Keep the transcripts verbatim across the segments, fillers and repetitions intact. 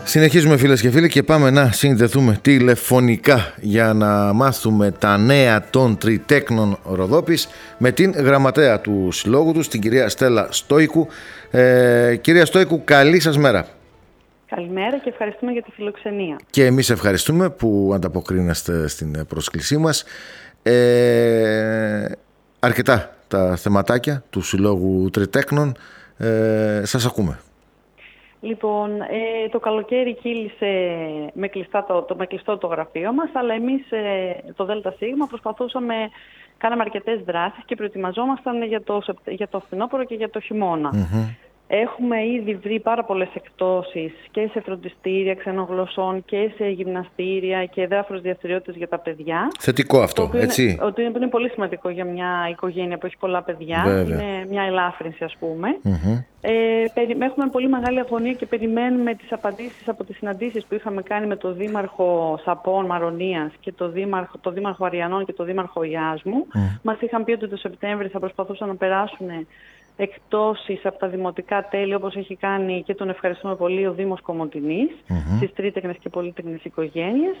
Συνεχίζουμε φίλες και φίλοι και πάμε να συνδεθούμε τηλεφωνικά για να μάθουμε τα νέα των Τριτέκνων Ροδόπης με την γραμματέα του συλλόγου τους, την κυρία Στέλλα Στόικου. Ε, κυρία Στόικου, καλή σας μέρα. Καλημέρα και ευχαριστούμε για τη φιλοξενία. Και εμείς ευχαριστούμε που ανταποκρίνεστε στην πρόσκλησή μας. Ε, αρκετά τα θεματάκια του Συλλόγου Τριτέκνων. Ε, σας ακούμε. Λοιπόν, ε, το καλοκαίρι κύλησε με, κλειστά το, το, με κλειστό το γραφείο μας, αλλά εμείς ε, το ΔΣ προσπαθούσαμε, κάναμε αρκετές δράσεις και προετοιμαζόμασταν για το, για το φθινόπωρο και για το χειμώνα. Mm-hmm. Έχουμε ήδη βρει πάρα πολλές εκπτώσεις και σε φροντιστήρια ξενογλωσσών και σε γυμναστήρια και διάφορες δραστηριότητες για τα παιδιά. Θετικό αυτό, το έτσι. Ότι είναι, είναι πολύ σημαντικό για μια οικογένεια που έχει πολλά παιδιά. Βέβαια. Είναι μια ελάφρυνση, ας πούμε. Mm-hmm. Ε, έχουμε πολύ μεγάλη αγωνία και περιμένουμε τις απαντήσεις από τις συναντήσεις που είχαμε κάνει με τον Δήμαρχο Σαπών Μαρονίας και τον Δήμαρχο, το Δήμαρχο Αριανών και τον Δήμαρχο Ιάσμου. Mm. Μας είχαν πει ότι το Σεπτέμβρη θα προσπαθούσαν να περάσουν εκπτώσεις από τα δημοτικά τέλη, όπως έχει κάνει και τον ευχαριστούμε πολύ ο Δήμος Κομοτηνής, mm-hmm. στις τρίτεκνες και πολύτεκνες οικογένειες.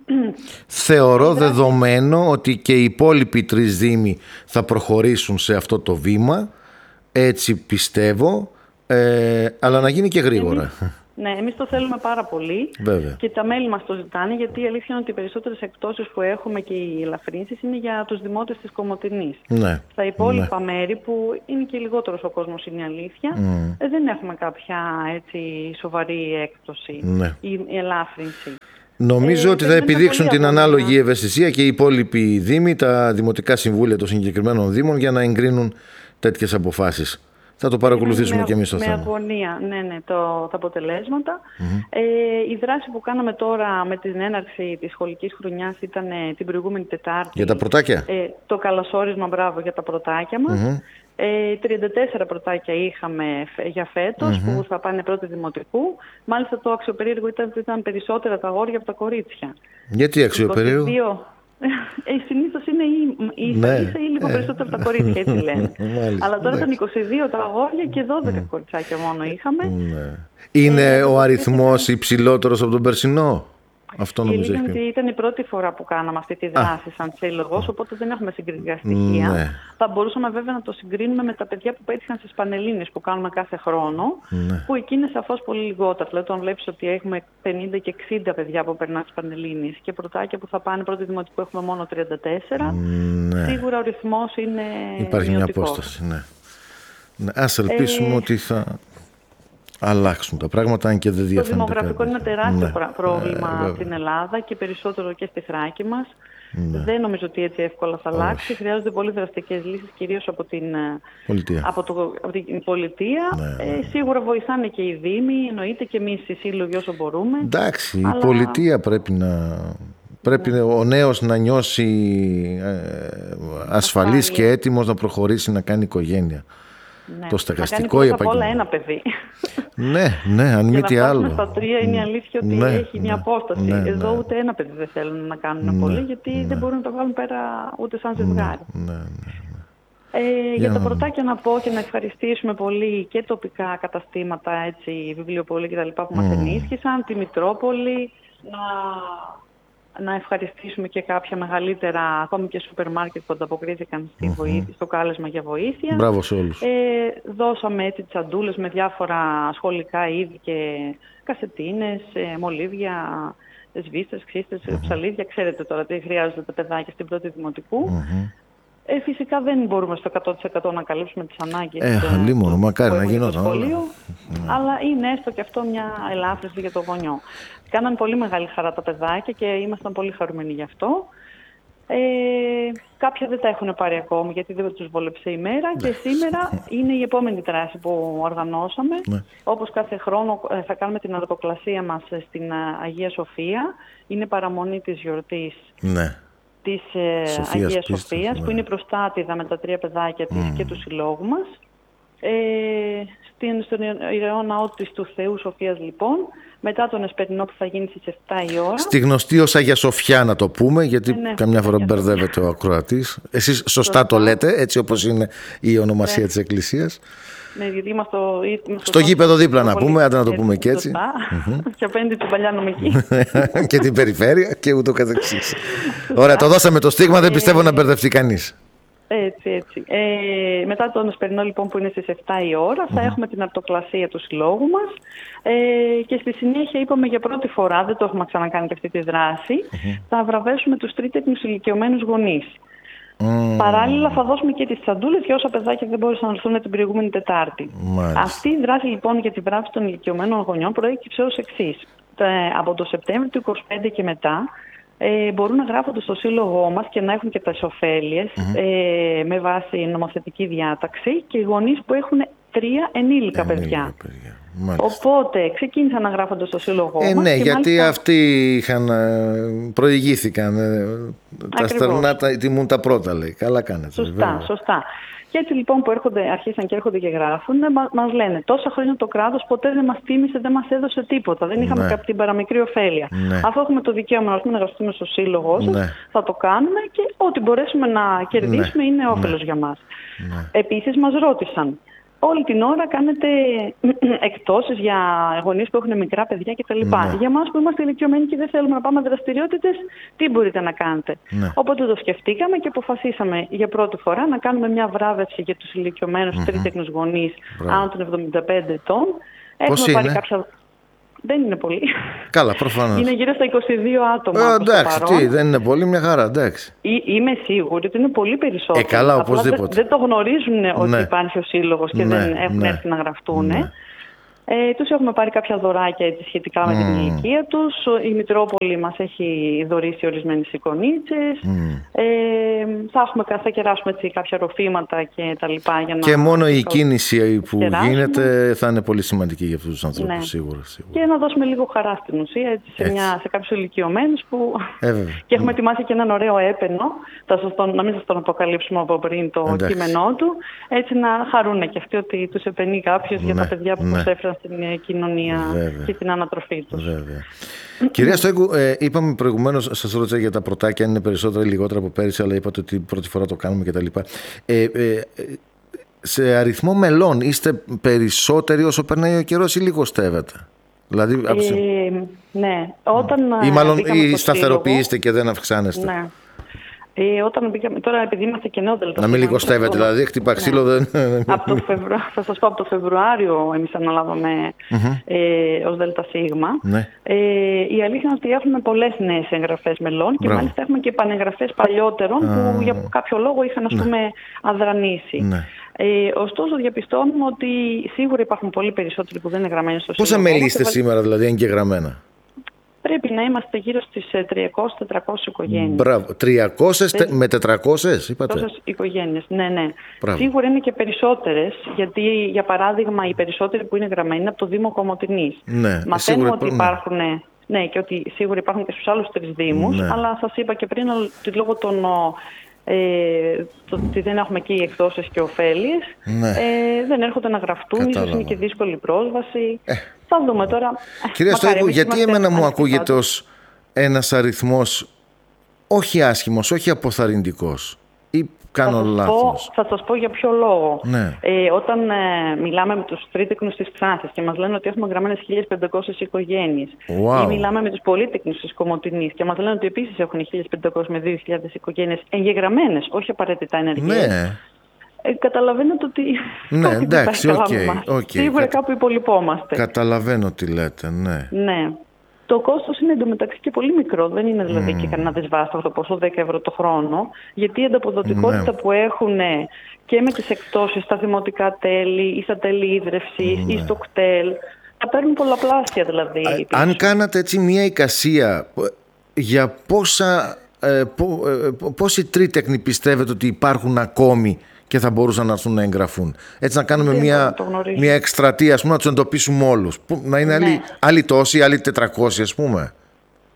Θεωρώ δεδομένο ότι και οι υπόλοιποι τρεις δήμοι θα προχωρήσουν σε αυτό το βήμα, έτσι πιστεύω, ε, αλλά να γίνει και γρήγορα. Εμείς, ναι, εμείς το θέλουμε πάρα πολύ. Βέβαια. Και τα μέλη μας το ζητάνε, γιατί η αλήθεια είναι ότι οι περισσότερες εκπτώσεις που έχουμε και οι ελαφρύνσεις είναι για τους δημότες της Κομοτηνής. Ναι. Στα υπόλοιπα ναι. μέρη που είναι και λιγότερος ο κόσμος, είναι η αλήθεια, mm. ε, δεν έχουμε κάποια έτσι, σοβαρή έκπτωση ναι. ή ελάφρυνση. Νομίζω ε, ότι θα επιδείξουν την ανάλογη ευαισθησία και οι υπόλοιποι δήμοι, τα δημοτικά συμβούλια των συγκεκριμένων δήμων, για να εγκρίνουν τέτοιες αποφάσεις. Θα το παρακολουθήσουμε με, και εμείς το με θέμα. Με αγωνία, ναι, ναι, το, τα αποτελέσματα. Mm-hmm. Ε, η δράση που κάναμε τώρα με την έναρξη της σχολικής χρονιάς ήταν ε, την προηγούμενη Τετάρτη. Για τα πρωτάκια. Ε, το καλωσόρισμα, μπράβο, για τα πρωτάκια μας. Mm-hmm. Ε, τριάντα τέσσερα πρωτάκια είχαμε για φέτος mm-hmm. που θα πάνε πρώτη δημοτικού. Μάλιστα το αξιοπερίεργο ήταν ότι ήταν περισσότερα τα αγόρια από τα κορίτσια. Γιατί αξιοπερίεργο? είκοσι δύο Ε, συνήθως είναι ή, ή, ναι. ή λίγο περισσότερο από τα κορίτσια, έτσι λένε. Αλλά τώρα ήταν είκοσι δύο τα αγόρια και δώδεκα mm. κοριτσάκια μόνο είχαμε. Ναι. Είναι ε, ο αριθμός υψηλότερος από τον περσινό? Αυτό νομίζω έχει πει. Ότι ήταν η πρώτη φορά που κάναμε αυτή τη δράση Α. σαν σύλλογος, οπότε δεν έχουμε συγκριτικά στοιχεία. Ναι. Θα μπορούσαμε βέβαια να το συγκρίνουμε με τα παιδιά που πέτυχαν στις Πανελλήνιες που κάνουμε κάθε χρόνο, ναι. που εκεί είναι σαφώς πολύ λιγότερα. Δηλαδή, όταν βλέπεις ότι έχουμε πενήντα και εξήντα παιδιά που περνάνε στις Πανελλήνιες και πρωτάκια που θα πάνε πρώτη δημοτικού έχουμε μόνο τριάντα τέσσερα, ναι. σίγουρα ο ρυθμός είναι υπάρχει μειωτικός. Μια απόσταση, ναι. ναι. Ας ελπίσουμε ε... ότι θα αλλάξουν τα πράγματα, αν και δεν διαφαίνεται. Το δημογραφικό κάτι. Είναι ένα τεράστιο ναι. πρόβλημα ε, στην Ελλάδα και περισσότερο και στη Θράκη μας. Ναι. Δεν νομίζω ότι έτσι εύκολα θα αλλάξει. Όχι. Χρειάζονται πολύ δραστικές λύσεις, κυρίως από την πολιτεία. Από το, από την πολιτεία. Ναι. Ε, σίγουρα βοηθάνε και οι δήμοι, εννοείται και εμείς οι σύλλογοι όσο μπορούμε. Εντάξει, αλλά... η πολιτεία πρέπει να... Πρέπει ναι. ο νέος να νιώσει ε, ασφαλής και έτοιμος να προχωρήσει να κάνει οικογένεια. Ναι. Το στεγαστικό επαγγελματικό. Θα κάνει όλα ένα παιδί. Ναι, ναι, αν μη τι άλλο. Στα τρία είναι η αλήθεια ότι ναι, έχει μια ναι, απόσταση. Ναι, Εδώ ναι. ούτε ένα παιδί δεν θέλουν να κάνουν ναι, πολύ, γιατί ναι. δεν μπορούν να το βγάλουν πέρα ούτε σαν ζευγάρι. Ναι, ναι, ναι. Ε, για τα πρωτάκια να πω και να ευχαριστήσουμε πολύ και τοπικά καταστήματα, έτσι, βιβλιοπολία κτλ. Που μας mm. ενίσχυσαν, τη Μητρόπολη, να... να ευχαριστήσουμε και κάποια μεγαλύτερα, ακόμη και σούπερ μάρκετ που ανταποκρίθηκαν στη mm-hmm. βοήθεια, στο κάλεσμα για βοήθεια. Μπράβο σε όλους. Ε, δώσαμε έτσι τσαντούλες με διάφορα σχολικά είδη και κασετίνες, ε, μολύβια, σβίστες, ξύστες, mm-hmm. ψαλίδια. Ξέρετε τώρα τι χρειάζονται τα παιδάκια στην πρώτη δημοτικού. Mm-hmm. Ε, φυσικά δεν μπορούμε στο εκατό τοις εκατό να καλύψουμε τις ανάγκες ε, του μακάρι να γινόταν σχολείου, mm. αλλά είναι έστω και αυτό μια ελάφρυνση για το γονιό. Κάναν πολύ μεγάλη χαρά τα παιδάκια και ήμασταν πολύ χαρούμενοι γι' αυτό. Ε, κάποια δεν τα έχουν πάρει ακόμη γιατί δεν τους βόλεψε η μέρα και σήμερα είναι η επόμενη δράση που οργανώσαμε. Ναι. Όπως κάθε χρόνο θα κάνουμε την ορτοκλασία μας στην Αγία Σοφία. Είναι παραμονή της γιορτής. Ναι. της Σοφίας, Αγίας Σοφίας, ναι. που είναι προστάτηδα με τα τρία παιδάκια της mm. και του συλλόγου μας. Ε, στην, στον Ιερό Ναό της του Θεού Σοφίας λοιπόν, μετά τον Εσπερινό που θα γίνει στις επτά η ώρα. Στη γνωστή ως Αγία Σοφιά να το πούμε, γιατί ε, ναι, καμιά φορά μπερδεύεται ο ακροατής. Εσείς σωστά, σωστά το λέτε, έτσι όπως είναι η ονομασία ναι. της Εκκλησίας. Ναι, γιατί είμαστε στο, είμαστε στο γήπεδο δίπλα να πούμε, άντε να το πούμε και έτσι. Mm-hmm. Και απέναντι την παλιά νομική. Και την περιφέρεια και ούτω καθεξής. Ωραία, το δώσαμε το στίγμα, δεν πιστεύω να μπερδευτεί κανείς. Έτσι, έτσι. Ε, μετά τον Εσπερινό λοιπόν που είναι στις επτά η ώρα θα mm-hmm. έχουμε την αρτοκλασία του συλλόγου μας ε, και στη συνέχεια είπαμε για πρώτη φορά, δεν το έχουμε ξανακάνει και αυτή τη δράση, mm-hmm. θα βραβεύσουμε τους τρίτεκνους ηλικιωμένους γονείς. Mm. Παράλληλα θα δώσουμε και τις τσαντούλες για όσα παιδάκια δεν μπόρεσαν να έρθουν την προηγούμενη Τετάρτη. Μάλιστα. Αυτή η δράση λοιπόν για τη βράβευση των ηλικιωμένων γονιών προέκυψε ως εξής. Από το Σεπτέμβριο του είκοσι πέντε και μετά ε, μπορούν να γράφονται στο σύλλογό μας και να έχουν και τις ωφέλειες mm-hmm. ε, με βάση νομοθετική διάταξη και οι γονείς που έχουν τρία ενήλικα, ενήλικα παιδιά. παιδιά. Οπότε ξεκίνησαν να γράφονται στο σύλλογό ε, μας. Ναι, και γιατί μάλιστα... αυτοί είχαν, προηγήθηκαν. Τα στερνά τα τιμούν τα πρώτα, λέει. Καλά κάνετε. Σωστά, βέβαια. σωστά. Και έτσι λοιπόν που έρχονται, αρχίσαν και έρχονται και γράφουν, μα, μας λένε τόσα χρόνια το κράτος ποτέ δεν μας τίμησε, δεν μας έδωσε τίποτα. Δεν είχαμε ναι. κάποια την παραμικρή ωφέλεια. Ναι. Αφού έχουμε το δικαίωμα να γραφτούμε στο σύλλογο σας, ναι. θα το κάνουμε και ό,τι μπορέσουμε να κερδίσουμε ναι. είναι όφελος ναι. για μας. Ναι. Επίσης μας ρώτησαν. Όλη την ώρα κάνετε εκτόσεις για γονείς που έχουν μικρά παιδιά κτλ. Ναι. Για μας που είμαστε ηλικιωμένοι και δεν θέλουμε να πάμε δραστηριότητες, τι μπορείτε να κάνετε. Ναι. Οπότε το σκεφτήκαμε και αποφασίσαμε για πρώτη φορά να κάνουμε μια βράβευση για τους ηλικιωμένους mm-hmm. τρίτεκνους γονείς άνω των εβδομήντα πέντε ετών. Πώς είναι? Πάρει κάποια... Δεν είναι πολύ. Καλά, προφανώς. Είναι γύρω στα είκοσι δύο άτομα. Ε, εντάξει, τι, δεν είναι πολύ, μια χαρά, εντάξει. Ή, είμαι σίγουρη ότι είναι πολύ περισσότερο. Ε, καλά, οπωσδήποτε. Δεν, δεν το γνωρίζουν ναι. ότι υπάρχει ο σύλλογος και ναι, δεν έχουν ναι. έρθει να γραφτούν. Ναι. Ε, τους έχουμε πάρει κάποια δωράκια έτσι, σχετικά με mm. την ηλικία τους. Η Μητρόπολη μας έχει δωρήσει ορισμένες εικονίτσες. Mm. Ε, θα, έχουμε, θα κεράσουμε έτσι, κάποια ροφήματα και τα λοιπά. Για να και μόνο η κίνηση που κεράσουμε. γίνεται θα είναι πολύ σημαντική για αυτούς τους ανθρώπους, ναι. σίγουρα, σίγουρα. Και να δώσουμε λίγο χαρά στην ουσία έτσι, σε, μια, σε κάποιους ηλικιωμένους που... Ε, και έχουμε mm. ετοιμάσει και έναν ωραίο έπαινο. Θα σας τον, να μην σας τον αποκαλύψουμε από πριν το Εντάξει. κείμενό του. Έτσι να χαρούν και αυτοί ότι τους επαινεί κάποιος ναι. για τα παιδιά που ναι. προσέφεραν στην κοινωνία Βέβαια. και την ανατροφή τους. Βέβαια. Κυρία Στόικου, ε, είπαμε προηγουμένως, σας ρώτησα για τα πρωτάκια, αν είναι περισσότερα ή λιγότερα από πέρυσι, αλλά είπατε ότι πρώτη φορά το κάνουμε κτλ. Ε, ε, σε αριθμό μελών είστε περισσότεροι όσο περνάει ο καιρός ή λιγοστεύετε? Δηλαδή, ε, ναι, όταν ή μάλλον ή σταθεροποιείστε και δεν αυξάνεστε. Ναι. Ε, όταν πήγαμε, τώρα επειδή είμαστε και νέο Δέλτα. Να μην λιγοστεύετε, δηλαδή, χτυπά ξύλο ναι. δεν. Από το Φεβρου... Θα σας πω από το Φεβρουάριο εμείς αναλάβαμε mm-hmm. ε, ως ΔΣ. Ναι. Ε, η αλήθεια είναι ότι έχουμε πολλές νέες εγγραφές μελών και Μπράβο. μάλιστα έχουμε και πανεγγραφές παλιότερων ah. που για κάποιο λόγο είχαν ας πούμε ναι. αδρανήσει. Ναι. Ε, ωστόσο, διαπιστώνουμε ότι σίγουρα υπάρχουν πολύ περισσότεροι που δεν είναι γραμμένοι στο σύλλογο. Πόσα μέλη είστε σήμερα, δηλαδή, εγγεγραμμένα? Πρέπει να είμαστε γύρω στις τριακόσιες με τετρακόσιες οικογένειες. Μπράβο. τριακόσιες Τε... με τετρακόσιες είπατε. τόσες οικογένειες, ναι, ναι. Μπράβο. Σίγουρα είναι και περισσότερες, γιατί για παράδειγμα οι περισσότεροι που είναι γραμμένοι είναι από το Δήμο Κομοτηνής. Ναι, μαθαίνουμε ότι υπάρχουν, ναι. ναι, και ότι σίγουρα υπάρχουν και στους άλλους τρεις Δήμους, ναι. αλλά σας είπα και πριν ότι λόγω των... Ε, το ότι δεν έχουμε εκεί εκδόσεις και ωφέλειες ναι. ε, δεν έρχονται να γραφτούν, ίσως είναι και δύσκολη πρόσβαση. Ε. Θα δούμε τώρα. Κυρία Στόικου, γιατί εμένα μου ακούγεται ως ένας αριθμός όχι άσχημος, όχι αποθαρρυντικός, ή κάνω θα λάθος? Πω, θα σας πω για ποιο λόγο. Ναι. Ε, όταν ε, μιλάμε με τους τρίτεκνους της Ξάνθης και μας λένε ότι έχουμε γραμμένες χίλιες πεντακόσιες οικογένειες wow. ή μιλάμε με τους πολίτεκνους της Κομοτηνής και μας λένε ότι επίσης έχουν χίλιες πεντακόσιες με δύο χιλιάδες οικογένειες εγγεγραμμένες, όχι απαραίτητα ενεργές. Ναι. Ε, καταλαβαίνετε ότι ναι, εντάξει, okay, okay. σίγουρα κάπου υπολοιπόμαστε. Καταλαβαίνω τι λέτε, ναι. Ναι. Το κόστος είναι εντωμεταξύ και πολύ μικρό. Δεν είναι δηλαδή mm. και κανένα δυσβάσταχτο ποσό δέκα ευρώ το χρόνο. Γιατί η ανταποδοτικότητα ναι. που έχουν και με τις εκτόσεις στα δημοτικά τέλη ή στα τέλη ίδρευσης ναι. ή στο κτέλ, θα παίρνουν πολλαπλάσια δηλαδή. Α, αν κάνατε έτσι μια εικασία, για πόσα, ε, πό, ε, πόσοι τρίτεκνοι πιστεύετε ότι υπάρχουν ακόμη και θα μπορούσαν να έρθουν να εγγραφούν? Έτσι να κάνουμε μια, μια εκστρατεία, ας πούμε, να τους εντοπίσουμε όλους. Να είναι ναι. άλλοι, άλλοι τόσοι, άλλοι τετρακόσιοι, ας πούμε.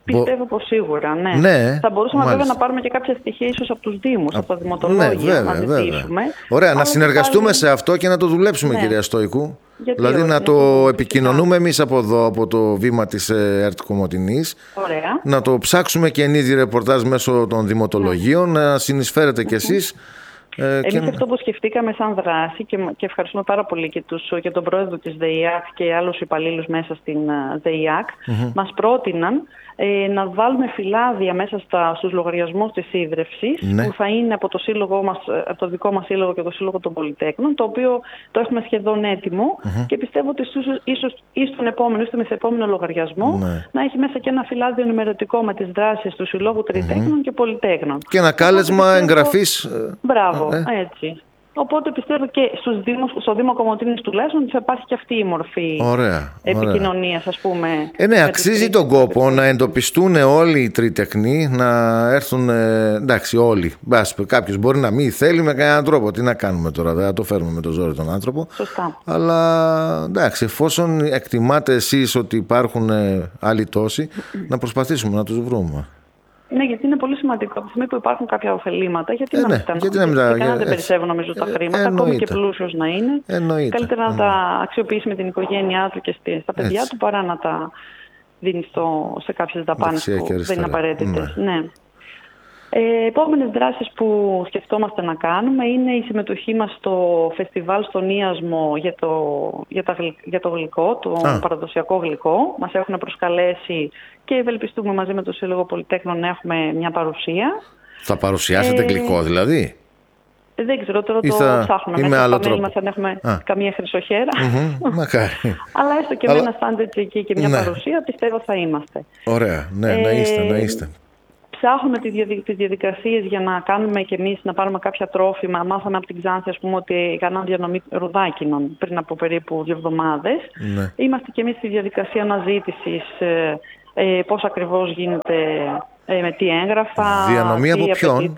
Πιστεύω πως σίγουρα, ναι. ναι θα μπορούσαμε μάλιστα. βέβαια να πάρουμε και κάποια στοιχεία ίσως από τους Δήμους, από τα δημοτολόγια, ναι, βέβαια, να ζητήσουμε. Ωραία, να συνεργαστούμε πάλι... σε αυτό και να το δουλέψουμε, ναι. κυρία Στόικου. Γιατί δηλαδή όχι, να το ναι, επικοινωνούμε εμείς από εδώ, από το βήμα της ΕΡΤ Κομοτηνής. Ωραία. Να το ψάξουμε και εν είδη ρεπορτάζ μέσω των δημοτολογίων, ναι. να συνεισφέρετε κι εσείς. Εμείς και... αυτό που σκεφτήκαμε σαν δράση και, και ευχαριστούμε πάρα πολύ και, τους, και τον πρόεδρο της ΔΕΙΑΚ και άλλους υπαλλήλους μέσα στην ΔΕΙΑΚ, mm-hmm. μας πρότειναν ε, να βάλουμε φυλάδια μέσα στα, στους λογαριασμούς της ίδρυυσης, ναι. που θα είναι από το, σύλλογο μας, από το δικό μας σύλλογο και το Σύλλογο των Πολυτέκνων, το οποίο το έχουμε σχεδόν έτοιμο mm-hmm. και πιστεύω ότι ίσως, ίσως ή στον επόμενο ή στον μεθεπόμενο λογαριασμό ναι. να έχει μέσα και ένα φυλάδιο ενημερωτικό με τις δράσεις του Συλλόγου Τριτέκνων mm-hmm. και Πολυτέκνων. Και ένα κάλεσμα πιστεύω... εγγραφής. Μπράβο. Ε. Έτσι. Οπότε πιστεύω και στους Δήμους, στο Δήμο Κομοτηνής τουλάχιστον ότι θα υπάρχει και αυτή η μορφή ωραία, επικοινωνίας, ας πούμε. Ε, ναι, αξίζει τον κόπο να εντοπιστούν όλοι οι τριτεχνοί, να έρθουν, εντάξει όλοι, κάποιος μπορεί να μην θέλει με κανέναν τρόπο, τι να κάνουμε τώρα, δεν θα το φέρουμε με το ζόρι τον άνθρωπο. Σωστά. Αλλά εντάξει, εφόσον εκτιμάτε εσείς ότι υπάρχουν άλλοι τόσοι, να προσπαθήσουμε να τους βρούμε. Ναι, γιατί είναι πολύ σημαντικό από τη στιγμή που υπάρχουν κάποια ωφελήματα. Γιατί ε, να ναι, μην τα γιατί δεν περισσεύουν νομίζω τα χρήματα, ε, ακόμη και πλούσιος να είναι. Εννοείται. Καλύτερα να ε, τα αξιοποιήσει με την οικογένειά του και στα παιδιά έτσι. του παρά να τα δίνει στο, σε κάποιες δαπάνες που δεν είναι απαραίτητες. Ναι. Ναι. Ε, επόμενες δράσεις που σκεφτόμαστε να κάνουμε είναι η συμμετοχή μας στο φεστιβάλ στον Ίασμο για το, για τα, για το γλυκό, το Α. παραδοσιακό γλυκό. Μας έχουν προσκαλέσει και ευελπιστούμε μαζί με το Σύλλογο Πολυτέκνων να έχουμε μια παρουσία. Θα παρουσιάσετε ε, γλυκό δηλαδή? Δεν ξέρω, τώρα το θα... ψάχνουμε μέσα στα μέλη μας αν έχουμε Α. καμία χρυσοχέρα. Mm-hmm, μακάρι. Αλλά έστω και με ένα στάντ εκεί και μια ναι. παρουσία πιστεύω θα είμαστε. Ωραία, ναι, ε, να είστε, να είστε. Ψάχνουμε τις διαδικασίες για να κάνουμε και εμείς να πάρουμε κάποια τρόφιμα. Μάθαμε από την Ξάνθη, ας πούμε, ότι έκαναν διανομή ρουδάκινων πριν από περίπου δύο εβδομάδες. Ναι. Είμαστε και εμείς στη διαδικασία αναζήτησης ε, ε, πώς ακριβώς γίνεται, ε, με τι έγγραφα. Διανομή από ποιον?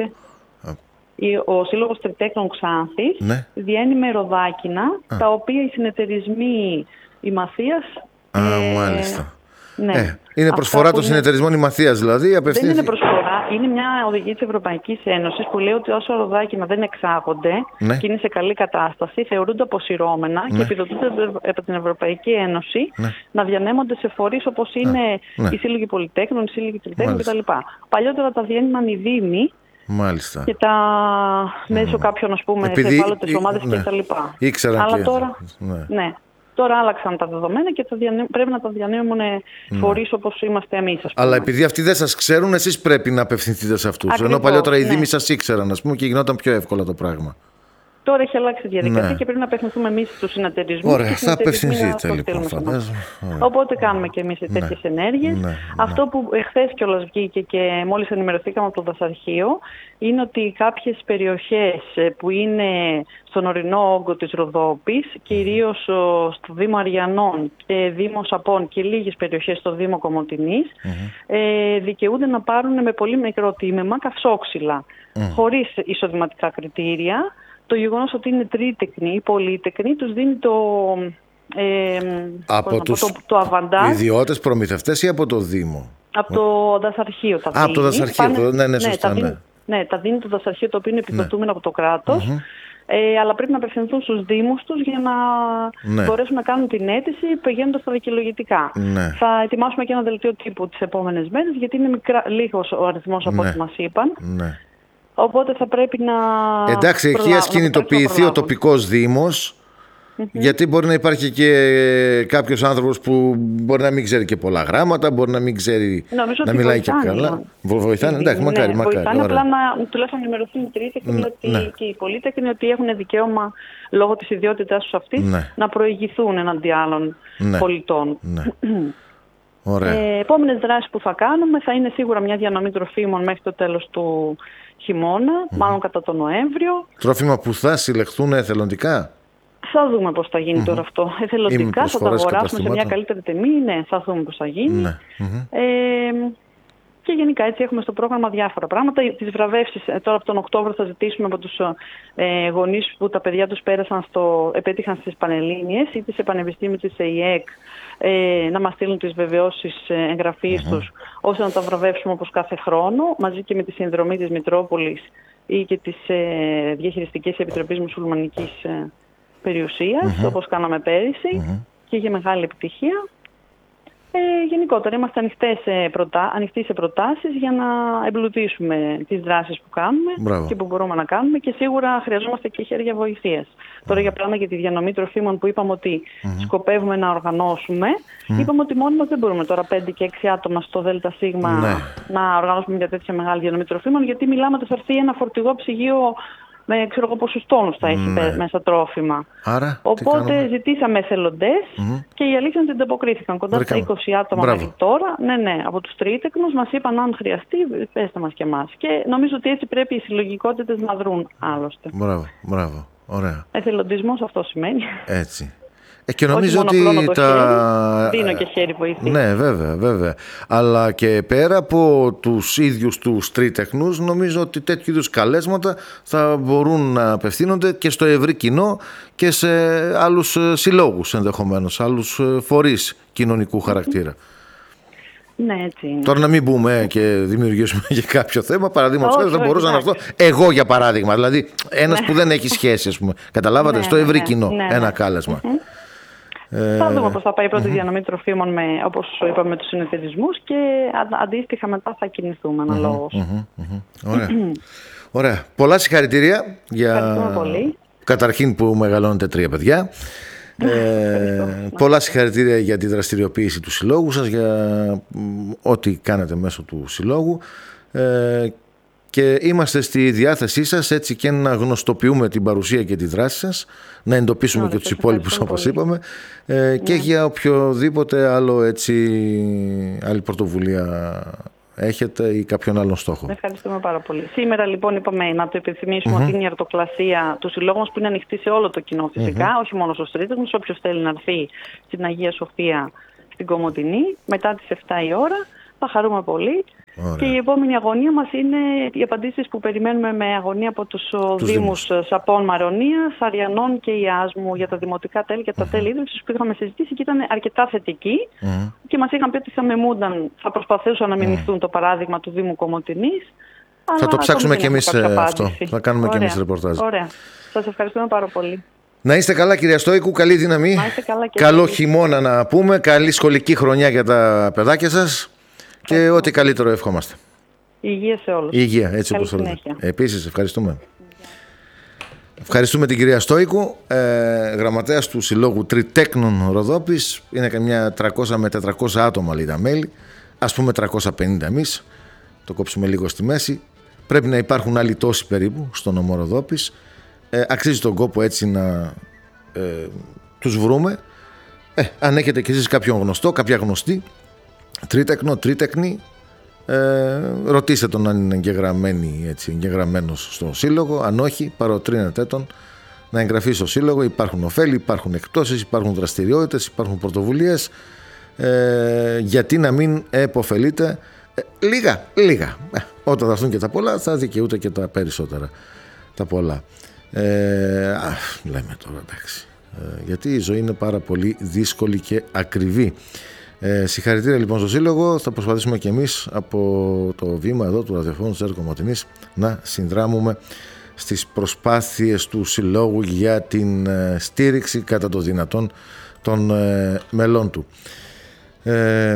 Ο Σύλλογος Τριτέκνων Ξάνθης ναι. διένει με ροδάκινα, Α. τα οποία οι συνεταιρισμοί η Μαθίας... Α, ε, μάλιστα. Ναι. Ε, είναι προσφορά των συνεταιρισμών η Μαθίας δηλαδή. Απευθύνθη... Δεν είναι προσφορά, είναι μια οδηγία της Ευρωπαϊκής Ένωσης που λέει ότι όσο ροδάκινα δεν εξάγονται ναι. και είναι σε καλή κατάσταση, θεωρούνται αποσυρώμενα ναι. και επιδοτούνται από την Ευρωπαϊκή Ένωση ναι. να διανέμονται σε φορείς όπως είναι ναι. οι Σύλλογοι Πολυτέκνων, οι Σύλλογοι Τριτέκνων κτλ. Παλιότερα τα διένυμαν οι Δήμοι. Μάλιστα. Και τα μέσω mm. κάποιων ας πούμε ευάλωτες ομάδες ναι. κτλ. Ήξεραν Αλλά και... τώρα, ναι. ναι, τώρα άλλαξαν τα δεδομένα και τα διανύ... πρέπει να τα διανύμουν mm. φορείς όπως είμαστε εμείς, ας πούμε. Αλλά επειδή αυτοί δεν σας ξέρουν, εσείς πρέπει να απευθυνθείτε σε αυτούς. Ακριβώς, ενώ παλιότερα ναι. οι Δήμοι σας ήξεραν, ας πούμε, και γινόταν πιο εύκολα το πράγμα. Τώρα έχει αλλάξει η διαδικασία ναι. και πρέπει να απευθυνθούμε εμείς στους συνεταιρισμούς. Ωραία, θα απευθυνθείτε λοιπόν. Οπότε κάνουμε και εμείς τέτοιες ναι. ενέργειες. Ναι. Αυτό που εχθές κιόλας βγήκε και μόλις ενημερωθήκαμε από το Δασαρχείο είναι ότι κάποιες περιοχές που είναι στον ορεινό όγκο της Ροδόπης, κυρίως στο Δήμο Αριανών και Δήμο Σαπών και λίγες περιοχές στο Δήμο Κομοτηνής, mm-hmm. ε, δικαιούνται να πάρουν με πολύ μικρό τίμημα καυσόξυλα, mm. χωρίς εισοδηματικά κριτήρια. Το γεγονός ότι είναι τρίτεκνοι ή πολύτεκνοι τους δίνει το, ε, από τους το, το αβαντάζ. Ιδιώτες προμηθευτές ή από το Δήμο? Από το Δασαρχείο τα δίνει. Α, από το Δασαρχείο, Πάνε, το, ναι, ναι, σωστά, ναι. Τα δίνει, ναι, τα δίνει το Δασαρχείο, το οποίο είναι επιδοτούμενο ναι. από το κράτος. Mm-hmm. Ε, αλλά πρέπει να απευθυνθούν στους Δήμους τους για να ναι. μπορέσουν να κάνουν την αίτηση πηγαίνοντας στα δικαιολογητικά. Ναι. Θα ετοιμάσουμε και ένα δελτίο τύπου τις επόμενες μέρες, γιατί είναι μικρά, λίγος ο αριθμός από ό,τι ναι. μας είπαν. Ναι. Οπότε θα πρέπει να... Εντάξει, εκεί ας κινητοποιηθεί ο τοπικός δήμος, mm-hmm. γιατί μπορεί να υπάρχει και κάποιος άνθρωπος που μπορεί να μην ξέρει και πολλά γράμματα, μπορεί να μην ξέρει Νομίζω να μιλάει και καλά. Βοηθάνε, εντάξει, μακάρι, ναι, μακάρι. Βοηθάνε, απλά να τουλάχιστον ενημερωθούν οι τρίτεκνοι ναι. και οι πολίτεκνοι ότι έχουν δικαίωμα λόγω της ιδιότητάς τους αυτής ναι. να προηγηθούν εναντί άλλων ναι. πολιτών. Ναι. Ωραία. Ε, επόμενες δράσεις που θα κάνουμε θα είναι σίγουρα μια διανομή τροφίμων μέχρι το τέλος του χειμώνα, mm. μάλλον κατά τον Νοέμβριο. Τρόφιμα που θα συλλεχθούν εθελοντικά. Θα δούμε πώς θα γίνει mm-hmm. τώρα αυτό. Εθελοντικά θα τα αγοράσουμε σε μια καλύτερη τιμή. Ναι, θα δούμε πώς θα γίνει. Mm-hmm. Ε, Και γενικά έτσι έχουμε στο πρόγραμμα διάφορα πράγματα. Τις βραβεύσεις τώρα από τον Οκτώβριο θα ζητήσουμε από τους ε, γονείς που τα παιδιά τους πέρασαν στο, επέτυχαν στις Πανελλήνιες ή τις Πανεπιστήμιου της ΕΙΕΚ ε, να μας στείλουν τις βεβαιώσεις εγγραφής mm-hmm. τους, ώστε να τα βραβεύσουμε όπως κάθε χρόνο, μαζί και με τη συνδρομή της Μητρόπολης ή και της ε, Διαχειριστικής Επιτροπής Μουσουλμανικής ε, Περιουσίας, mm-hmm. όπως κάναμε πέρυσι mm-hmm. και είχε μεγάλη επιτυχία. Ε, γενικότερα είμαστε ανοιχτές σε προτα... ανοιχτοί σε προτάσεις για να εμπλουτίσουμε τις δράσεις που κάνουμε Μπράβο. Και που μπορούμε να κάνουμε, και σίγουρα χρειαζόμαστε και χέρια βοηθείας. Mm. Τώρα για πράγμα για τη διανομή τροφίμων που είπαμε ότι mm-hmm. σκοπεύουμε να οργανώσουμε, mm. είπαμε ότι μόνοι μας δεν μπορούμε τώρα πέντε και έξι άτομα στο ΔΣ ναι. να οργανώσουμε μια τέτοια μεγάλη διανομή τροφίμων, γιατί μιλάμε ότι θα έρθει ένα φορτηγό ψυγείο με ξέρω εγώ πόσους τόνους θα έχει ναι. μέσα τρόφιμα. Άρα, οπότε ζητήσαμε εθελοντές mm-hmm. και οι αλήθειες δεν ανταποκρίθηκαν. Κοντά Βρήκα. στα είκοσι άτομα μέχρι τώρα. Ναι, ναι, από τους τρίτεκνους μας είπαν αν χρειαστεί, πέστε μας και εμάς. Και νομίζω ότι έτσι πρέπει οι συλλογικότητες να δρουν άλλωστε. Μπράβο, μπράβο. Ωραία. Εθελοντισμός αυτό σημαίνει. Έτσι. Ε, και νομίζω ότι τα... χέρι, δίνω και χέρι βοήθεια. Ναι, βέβαια, βέβαια. Αλλά και πέρα από τους ίδιους τους τρίτεχνους, νομίζω ότι τέτοιου είδους καλέσματα θα μπορούν να απευθύνονται και στο ευρύ κοινό και σε άλλους συλλόγους ενδεχομένως, άλλους φορείς κοινωνικού χαρακτήρα. Ναι, έτσι είναι. Τώρα να μην μπούμε και δημιουργήσουμε για κάποιο θέμα. Παραδείγματος χάρη, θα μπορούσα να αυτό. Εγώ για παράδειγμα. Δηλαδή, ένας ναι. που δεν έχει σχέση, ας πούμε. Καταλάβατε, ναι, στο ευρύ ναι, κοινό ναι, ναι. ένα κάλεσμα. Mm-hmm. Ε... Θα δούμε πώς θα πάει η πρώτη mm-hmm. διανομή τροφίμων, με, όπως είπαμε, με τους συνεταιρισμούς, και αντίστοιχα μετά θα κινηθούμε αναλόγως. Mm-hmm. Mm-hmm. Ωραία. Ωραία. Πολλά συγχαρητήρια για. Πολύ. Καταρχήν που μεγαλώνετε τρία παιδιά. Ε, πολλά συγχαρητήρια για τη δραστηριοποίηση του συλλόγου σας, για ό,τι κάνετε μέσω του συλλόγου, ε, και είμαστε στη διάθεσή σας έτσι και να γνωστοποιούμε την παρουσία και τη δράση σας, να εντοπίσουμε Ωραία, και τους υπόλοιπους όπως πολύ. είπαμε, ε, και yeah. για οποιοδήποτε άλλο έτσι, άλλη πρωτοβουλία έχετε ή κάποιον άλλον στόχο. Ευχαριστούμε πάρα πολύ. Σήμερα λοιπόν είπαμε να το επιθυμίσουμε mm-hmm. ότι είναι η αρτοκλασία του συλλόγου μας, που είναι ανοιχτή σε όλο το κοινό φυσικά, mm-hmm. όχι μόνο στους τρίτεκνους, όποιος θέλει να έρθει στην Αγία Σοφία στην Κομοτηνή μετά τις επτά η ώρα, θα χαρούμε πολύ. Ωραία. Και η επόμενη αγωνία μας είναι οι απαντήσεις που περιμένουμε με αγωνία από τους, τους Δήμους Σαπών, Μαρονίας, Αριανών και Ιάσμου για τα δημοτικά τέλη και τα mm-hmm. τέλη ίδρυυσης που είχαμε συζητήσει και ήταν αρκετά θετικοί mm-hmm. και μας είχαν πει ότι θα μεμούνταν, θα προσπαθούσαν να μιμηθούν mm-hmm. το παράδειγμα του Δήμου Κομοτηνής. Θα το ψάξουμε και εμείς αυτό. Θα κάνουμε και εμείς ρεπορτάζ. Ωραία. Σας ευχαριστούμε πάρα πολύ. Να είστε καλά, κυρία Στόικου, καλή δύναμη. Καλά, καλό χειμώνα να πούμε, καλή σχολική χρονιά για τα παιδάκια σας. Και Ευχαριστώ. Ό,τι καλύτερο ευχόμαστε. Υγεία σε όλους. Υγεία, έτσι όπως θέλετε. Επίσης, ευχαριστούμε. Yeah. Ευχαριστούμε την κυρία Στόικου, ε, γραμματέας του Συλλόγου Τριτέκνων Ροδόπης. Είναι καμιά τριακόσια με τετρακόσια άτομα, λέει, τα μέλη. Ας πούμε τριακόσια πενήντα εμείς. Το κόψουμε λίγο στη μέση. Πρέπει να υπάρχουν άλλοι τόσοι περίπου στον νομό Ροδόπης. Ε, αξίζει τον κόπο έτσι να ε, τους βρούμε. Ε, αν έχετε κι εσείς κάποιον γνωστό, κάποια γνωστή, τρίτεκνο, τρίτεκνη, ε, ρωτήστε τον αν είναι εγγεγραμμένη, έτσι, εγγεγραμμένος στο σύλλογο. Αν όχι, παροτρύνετε τον να εγγραφεί στο σύλλογο. Υπάρχουν ωφέλη, υπάρχουν εκπτώσεις, υπάρχουν δραστηριότητες, υπάρχουν πρωτοβουλίες. Ε, γιατί να μην επωφελείτε ε, λίγα, λίγα. Ε, όταν θα έρθουν και τα πολλά, θα δικαιούται και τα περισσότερα, τα πολλά. Ε, α, λέμε τώρα, εντάξει. Ε, γιατί η ζωή είναι πάρα πολύ δύσκολη και ακριβή. Ε, συγχαρητήρια λοιπόν στο Σύλλογο. Θα προσπαθήσουμε και εμείς από το βήμα εδώ του ραδιοφώνου της Κομοτηνής να συνδράμουμε στις προσπάθειες του Συλλόγου για την ε, στήριξη κατά το δυνατόν των ε, μελών του. Ε,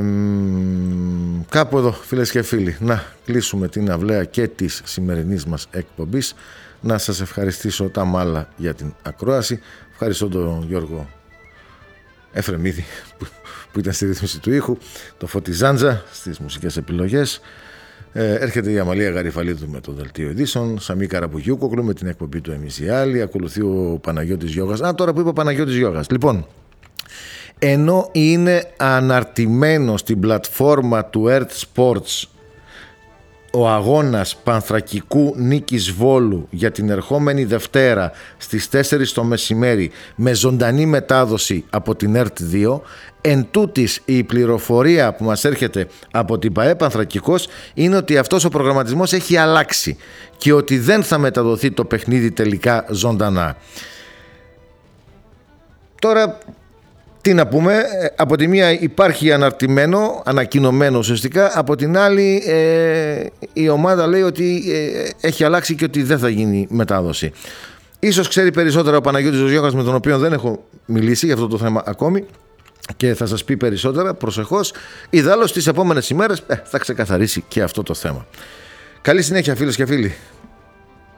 κάπου εδώ, φίλες και φίλοι, να κλείσουμε την αυλαία και της σημερινής μας εκπομπής. Να σας ευχαριστήσω τα μάλα για την ακρόαση. Ευχαριστώ τον Γιώργο Εφρεμίδη που, που ήταν στη ρύθμιση του ήχου, το Φώτη Ζάντζα στις μουσικές επιλογές. Ε, έρχεται η Αμαλία Γαριφαλίδου με το δελτίο ειδήσεων, Σαμί Καραμπουγιούκοκλου με την εκπομπή του Εμείς οι Άλλοι, ακολουθεί ο Παναγιώτης Γιώγας. Α, τώρα που είπα Παναγιώτης Γιώγας. Λοιπόν, ενώ είναι αναρτημένο στην πλατφόρμα του Earth Sports ο αγώνας Πανθρακικού Νίκης Βόλου για την ερχόμενη Δευτέρα στις τέσσερις το μεσημέρι με ζωντανή μετάδοση από την ΕΡΤ δύο. Εν τούτης, η πληροφορία που μας έρχεται από την ΠΑΕ Πανθρακικός είναι ότι αυτός ο προγραμματισμός έχει αλλάξει και ότι δεν θα μεταδοθεί το παιχνίδι τελικά ζωντανά. Τώρα, τι να πούμε, από τη μία υπάρχει αναρτημένο, ανακοινωμένο ουσιαστικά, από την άλλη ε, η ομάδα λέει ότι ε, έχει αλλάξει και ότι δεν θα γίνει μετάδοση. Ίσως ξέρει περισσότερα ο Παναγιώτης Ζωζιώχας, με τον οποίο δεν έχω μιλήσει για αυτό το θέμα ακόμη και θα σας πει περισσότερα προσεχώς. Ιδάλλως τις επόμενες ημέρες ε, θα ξεκαθαρίσει και αυτό το θέμα. Καλή συνέχεια φίλες και φίλοι.